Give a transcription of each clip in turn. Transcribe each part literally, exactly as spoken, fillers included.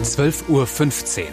zwölf Uhr fünfzehn.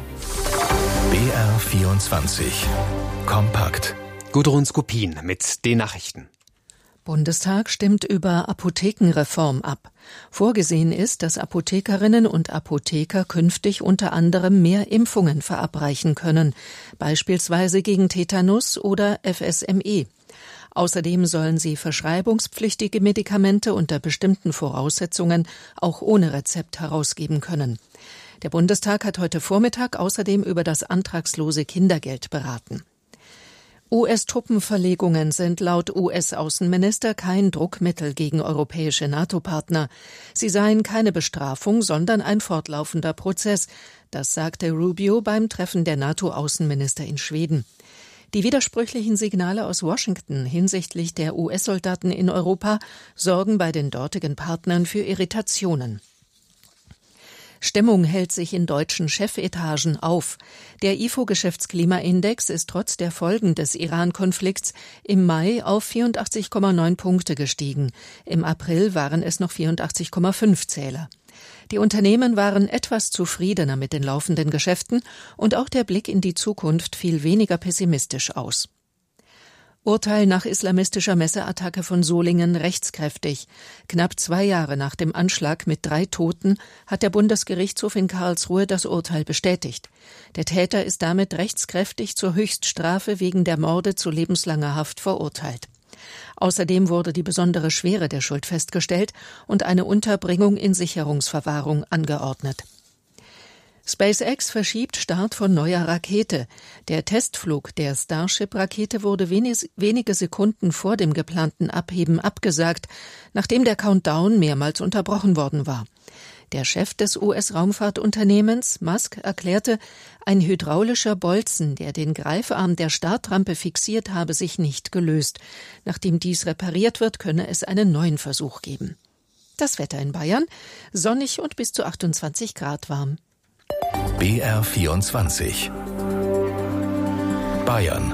B R vierundzwanzig. Kompakt. Gudrun Skopin mit den Nachrichten. Bundestag stimmt über Apothekenreform ab. Vorgesehen ist, dass Apothekerinnen und Apotheker künftig unter anderem mehr Impfungen verabreichen können, beispielsweise gegen Tetanus oder F S M E. Außerdem sollen sie verschreibungspflichtige Medikamente unter bestimmten Voraussetzungen auch ohne Rezept herausgeben können. Der Bundestag hat heute Vormittag außerdem über das antragslose Kindergeld beraten. U S-Truppenverlegungen sind laut U S-Außenminister kein Druckmittel gegen europäische NATO-Partner. Sie seien keine Bestrafung, sondern ein fortlaufender Prozess. Das sagte Rubio beim Treffen der NATO-Außenminister in Schweden. Die widersprüchlichen Signale aus Washington hinsichtlich der U S-Soldaten in Europa sorgen bei den dortigen Partnern für Irritationen. Stimmung hält sich in deutschen Chefetagen auf. Der I F O-Geschäftsklimaindex ist trotz der Folgen des Iran-Konflikts im Mai auf vierundachtzig Komma neun Punkte gestiegen. Im April waren es noch vierundachtzig Komma fünf Zähler. Die Unternehmen waren etwas zufriedener mit den laufenden Geschäften und auch der Blick in die Zukunft fiel weniger pessimistisch aus. Urteil nach islamistischer Messeattacke von Solingen rechtskräftig. Knapp zwei Jahre nach dem Anschlag mit drei Toten hat der Bundesgerichtshof in Karlsruhe das Urteil bestätigt. Der Täter ist damit rechtskräftig zur Höchststrafe wegen der Morde zu lebenslanger Haft verurteilt. Außerdem wurde die besondere Schwere der Schuld festgestellt und eine Unterbringung in Sicherungsverwahrung angeordnet. SpaceX verschiebt Start von neuer Rakete. Der Testflug der Starship-Rakete wurde wenige Sekunden vor dem geplanten Abheben abgesagt, nachdem der Countdown mehrmals unterbrochen worden war. Der Chef des U S-Raumfahrtunternehmens, Musk, erklärte, ein hydraulischer Bolzen, der den Greifarm der Startrampe fixiert habe, sich nicht gelöst. Nachdem dies repariert wird, könne es einen neuen Versuch geben. Das Wetter in Bayern: sonnig und bis zu achtundzwanzig Grad warm. B R vierundzwanzig. Bayern.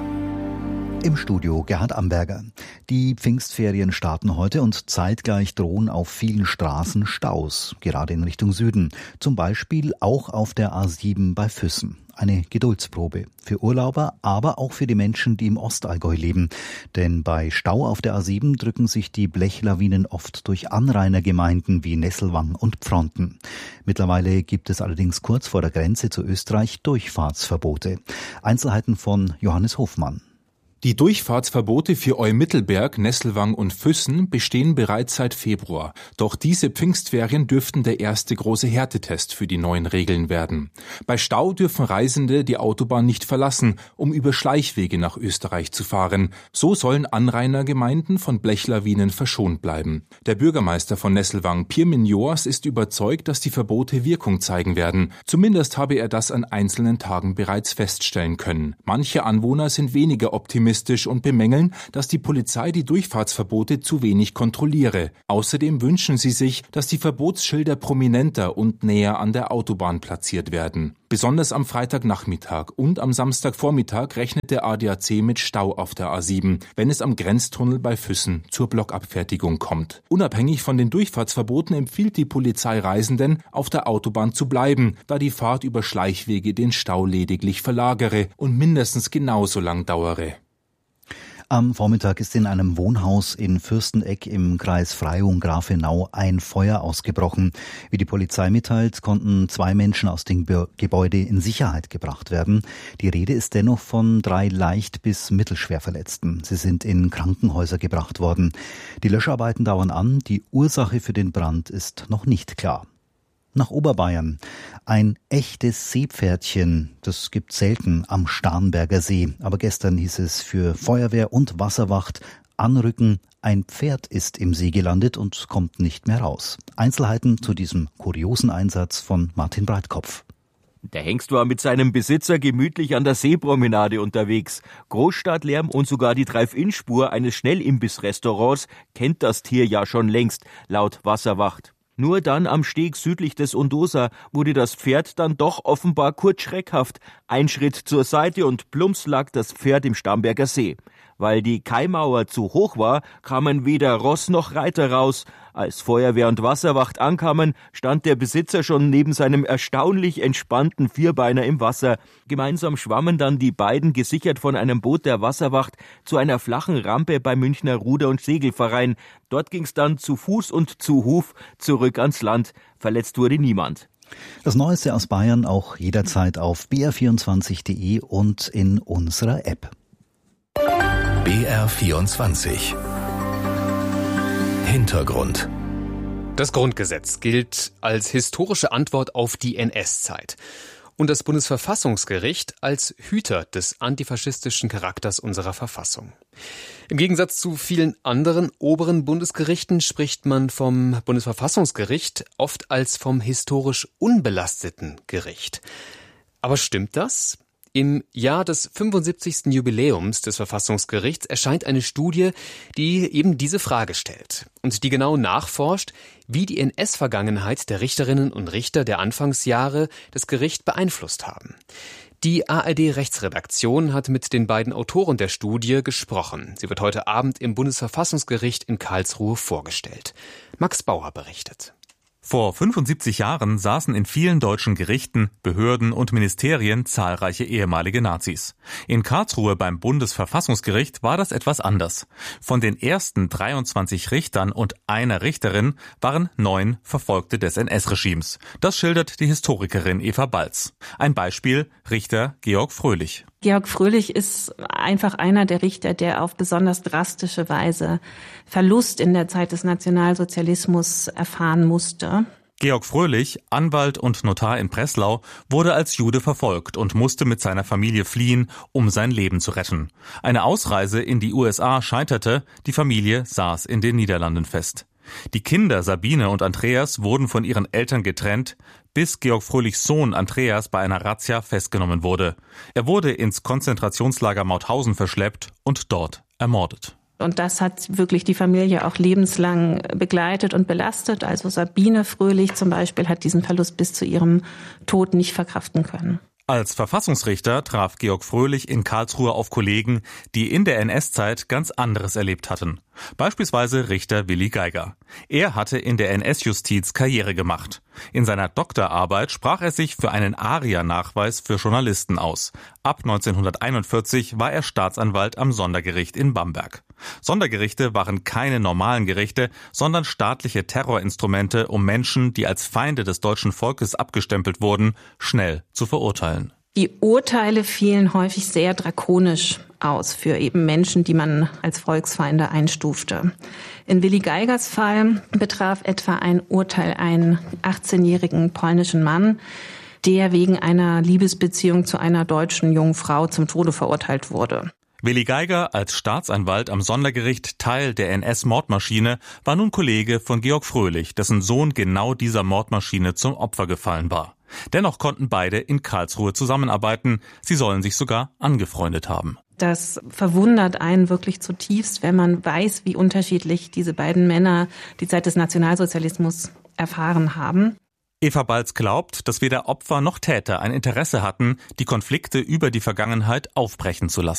Im Studio Gerhard Amberger. Die Pfingstferien starten heute und zeitgleich drohen auf vielen Straßen Staus, gerade in Richtung Süden. Zum Beispiel auch auf der A sieben bei Füssen. Eine Geduldsprobe für Urlauber, aber auch für die Menschen, die im Ostallgäu leben. Denn bei Stau auf der A sieben drücken sich die Blechlawinen oft durch Anrainergemeinden wie Nesselwang und Pfronten. Mittlerweile gibt es allerdings kurz vor der Grenze zu Österreich Durchfahrtsverbote. Einzelheiten von Johannes Hofmann. Die Durchfahrtsverbote für Eumittelberg, Nesselwang und Füssen bestehen bereits seit Februar. Doch diese Pfingstferien dürften der erste große Härtetest für die neuen Regeln werden. Bei Stau dürfen Reisende die Autobahn nicht verlassen, um über Schleichwege nach Österreich zu fahren. So sollen Anrainergemeinden von Blechlawinen verschont bleiben. Der Bürgermeister von Nesselwang, Pierre Mignors, ist überzeugt, dass die Verbote Wirkung zeigen werden. Zumindest habe er das an einzelnen Tagen bereits feststellen können. Manche Anwohner sind weniger optimistisch und bemängeln, dass die Polizei die Durchfahrtsverbote zu wenig kontrolliere. Außerdem wünschen sie sich, dass die Verbotsschilder prominenter und näher an der Autobahn platziert werden. Besonders am Freitagnachmittag und am Samstagvormittag rechnet der A D A C mit Stau auf der A sieben, wenn es am Grenztunnel bei Füssen zur Blockabfertigung kommt. Unabhängig von den Durchfahrtsverboten empfiehlt die Polizei Reisenden, auf der Autobahn zu bleiben, da die Fahrt über Schleichwege den Stau lediglich verlagere und mindestens genauso lang dauere. Am Vormittag ist in einem Wohnhaus in Fürsteneck im Kreis Freyung-Grafenau ein Feuer ausgebrochen. Wie die Polizei mitteilt, konnten zwei Menschen aus dem Gebäude in Sicherheit gebracht werden. Die Rede ist dennoch von drei leicht bis mittelschwer Verletzten. Sie sind in Krankenhäuser gebracht worden. Die Löscharbeiten dauern an. Die Ursache für den Brand ist noch nicht klar. Nach Oberbayern. Ein echtes Seepferdchen, das gibt selten am Starnberger See. Aber gestern hieß es für Feuerwehr und Wasserwacht: anrücken, ein Pferd ist im See gelandet und kommt nicht mehr raus. Einzelheiten zu diesem kuriosen Einsatz von Martin Breitkopf. Der Hengst war mit seinem Besitzer gemütlich an der Seepromenade unterwegs. Großstadtlärm und sogar die Drive-In-Spur eines Schnellimbiss-Restaurants kennt das Tier ja schon längst, laut Wasserwacht. Nur dann am Steg südlich des Undosa wurde das Pferd dann doch offenbar kurz schreckhaft. Ein Schritt zur Seite und plumps lag das Pferd im Starnberger See. Weil die Kaimauer zu hoch war, kamen weder Ross noch Reiter raus. Als Feuerwehr und Wasserwacht ankamen, stand der Besitzer schon neben seinem erstaunlich entspannten Vierbeiner im Wasser. Gemeinsam schwammen dann die beiden, gesichert von einem Boot der Wasserwacht, zu einer flachen Rampe beim Münchner Ruder- und Segelverein. Dort ging's dann zu Fuß und zu Huf zurück ans Land. Verletzt wurde niemand. Das Neueste aus Bayern auch jederzeit auf b r vierundzwanzig punkt d e und in unserer App. B R vierundzwanzig Hintergrund. Das Grundgesetz gilt als historische Antwort auf die N S-Zeit und das Bundesverfassungsgericht als Hüter des antifaschistischen Charakters unserer Verfassung. Im Gegensatz zu vielen anderen oberen Bundesgerichten spricht man vom Bundesverfassungsgericht oft als vom historisch unbelasteten Gericht. Aber stimmt das? Im Jahr des fünfundsiebzigsten Jubiläums des Verfassungsgerichts erscheint eine Studie, die eben diese Frage stellt und die genau nachforscht, wie die N S-Vergangenheit der Richterinnen und Richter der Anfangsjahre das Gericht beeinflusst haben. Die A R D-Rechtsredaktion hat mit den beiden Autoren der Studie gesprochen. Sie wird heute Abend im Bundesverfassungsgericht in Karlsruhe vorgestellt. Max Bauer berichtet. Vor fünfundsiebzig Jahren saßen in vielen deutschen Gerichten, Behörden und Ministerien zahlreiche ehemalige Nazis. In Karlsruhe beim Bundesverfassungsgericht war das etwas anders. Von den ersten dreiundzwanzig Richtern und einer Richterin waren neun Verfolgte des N S-Regimes. Das schildert die Historikerin Eva Balz. Ein Beispiel: Richter Georg Fröhlich. Georg Fröhlich ist einfach einer der Richter, der auf besonders drastische Weise Verlust in der Zeit des Nationalsozialismus erfahren musste. Georg Fröhlich, Anwalt und Notar in Breslau, wurde als Jude verfolgt und musste mit seiner Familie fliehen, um sein Leben zu retten. Eine Ausreise in die U S A scheiterte, die Familie saß in den Niederlanden fest. Die Kinder Sabine und Andreas wurden von ihren Eltern getrennt, bis Georg Fröhlichs Sohn Andreas bei einer Razzia festgenommen wurde. Er wurde ins Konzentrationslager Mauthausen verschleppt und dort ermordet. Und das hat wirklich die Familie auch lebenslang begleitet und belastet. Also Sabine Fröhlich zum Beispiel hat diesen Verlust bis zu ihrem Tod nicht verkraften können. Als Verfassungsrichter traf Georg Fröhlich in Karlsruhe auf Kollegen, die in der N S-Zeit ganz anderes erlebt hatten. Beispielsweise Richter Willi Geiger. Er hatte in der N S-Justiz Karriere gemacht. In seiner Doktorarbeit sprach er sich für einen ARIA-Nachweis für Journalisten aus. Ab neunzehnhunderteinundvierzig war er Staatsanwalt am Sondergericht in Bamberg. Sondergerichte waren keine normalen Gerichte, sondern staatliche Terrorinstrumente, um Menschen, die als Feinde des deutschen Volkes abgestempelt wurden, schnell zu verurteilen. Die Urteile fielen häufig sehr drakonisch aus für eben Menschen, die man als Volksfeinde einstufte. In Willi Geigers Fall betraf etwa ein Urteil einen achtzehnjährigen polnischen Mann, der wegen einer Liebesbeziehung zu einer deutschen jungen Frau zum Tode verurteilt wurde. Willi Geiger, als Staatsanwalt am Sondergericht Teil der N S-Mordmaschine, war nun Kollege von Georg Fröhlich, dessen Sohn genau dieser Mordmaschine zum Opfer gefallen war. Dennoch konnten beide in Karlsruhe zusammenarbeiten. Sie sollen sich sogar angefreundet haben. Das verwundert einen wirklich zutiefst, wenn man weiß, wie unterschiedlich diese beiden Männer die Zeit des Nationalsozialismus erfahren haben. Eva Balz glaubt, dass weder Opfer noch Täter ein Interesse hatten, die Konflikte über die Vergangenheit aufbrechen zu lassen.